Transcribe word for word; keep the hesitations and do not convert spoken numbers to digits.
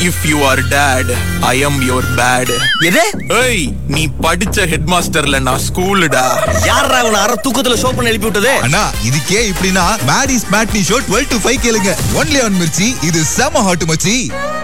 If you are date I am your bad. எது? ஏய், நீ படிச்ச ஹெட் மாஸ்டர்ல நான் ஸ்கூலுடா. யாரா உன அரை தூக்கத்துல ஷோ பண்ண எழுப்பி விட்டது? அண்ணா இதுக்கே இப்படின்னா Maddy's matinee show twelve to five கேளுங்க. Only on Mirchi. இது செம ஹாட் மச்சி.